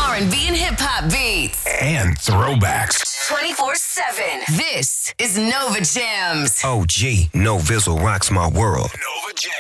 R&B and hip hop beats. And throwbacks. 24/7. This is Nova Jams. OG, No Vizzle rocks my world. Nova Jams.